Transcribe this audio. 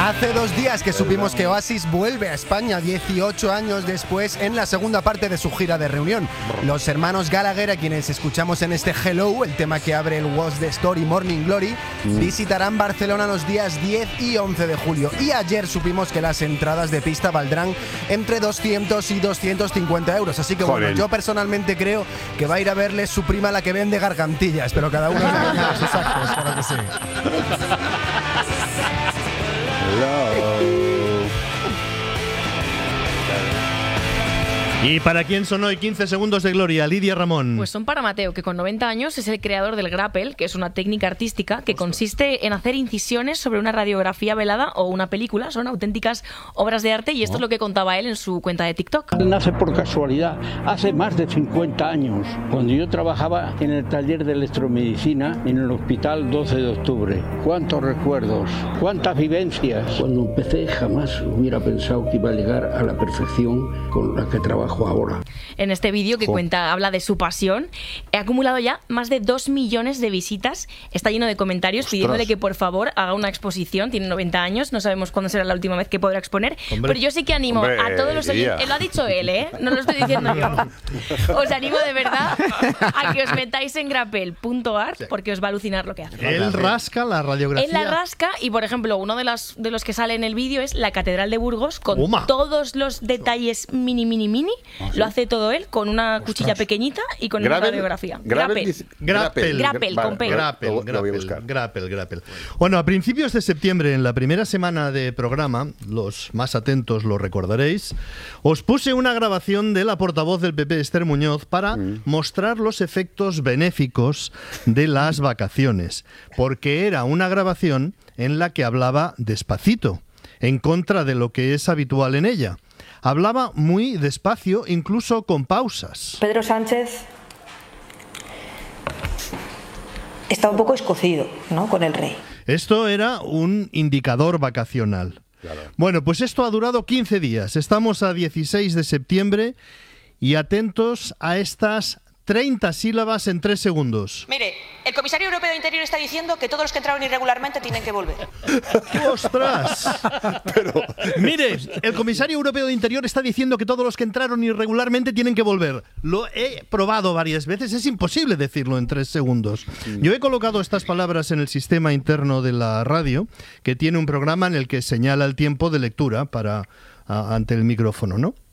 Hace 2 días que supimos que Oasis vuelve a España 18 años después en la segunda parte de su gira de reunión. Los hermanos Gallagher, a quienes escuchamos en este Hello, el tema que abre el What's the Story Morning Glory, visitarán Barcelona los días 10 y 11 de julio. Y ayer supimos que las entradas de pista valdrán entre 200 y 250 euros. Así que bueno, yo personalmente creo que va a ir a verle su prima, la que vende gargantillas, pero cada uno de sus actos, claro que sí. ¿Y para quién son hoy 15 segundos de gloria, Lidia Ramón? Pues son para Mateo, que con 90 años es el creador del grapple, que es una técnica artística que consiste en hacer incisiones sobre una radiografía velada o una película. Son auténticas obras de arte y esto es lo que contaba él en su cuenta de TikTok. Nace por casualidad, hace más de 50 años, cuando yo trabajaba en el taller de electromedicina en el hospital 12 de octubre. ¿Cuántos recuerdos? ¿Cuántas vivencias? Cuando empecé jamás hubiera pensado que iba a llegar a la perfección con la que trabajo ahora. En este vídeo que habla de su pasión, he acumulado ya más de 2 millones de visitas. Está lleno de comentarios pidiéndole que por favor haga una exposición. Tiene 90 años, no sabemos cuándo será la última vez que podrá exponer. Pero yo sí que animo a todos los oyentes. Lo ha dicho él, no lo estoy diciendo yo. Os animo de verdad a que os metáis en grapple.art porque os va a alucinar lo que hace. Él rasca la radiografía. Él la rasca y, por ejemplo, uno de los que sale en el vídeo es la Catedral de Burgos con todos los detalles mini. Lo hace todo él con una cuchilla pequeñita y con una radiografía. Grapple, con P. Grapple. Bueno, a principios de septiembre, en la primera semana de programa, los más atentos lo recordaréis, os puse una grabación de la portavoz del PP, Esther Muñoz, para mostrar los efectos benéficos de las vacaciones, porque era una grabación en la que hablaba despacito, en contra de lo que es habitual en ella. Hablaba muy despacio, incluso con pausas. Pedro Sánchez está un poco escocido, ¿no?, con el rey. Esto era un indicador vacacional. Claro. Bueno, pues esto ha durado 15 días. Estamos a 16 de septiembre y atentos a estas 30 sílabas en 3 segundos. Mire, el comisario europeo de Interior está diciendo que todos los que entraron irregularmente tienen que volver. ¡Ostras! Mire, el comisario europeo de Interior está diciendo que todos los que entraron irregularmente tienen que volver. Lo he probado varias veces, es imposible decirlo en 3 segundos. Yo he colocado estas palabras en el sistema interno de la radio, que tiene un programa en el que señala el tiempo de lectura ante el micrófono, ¿no?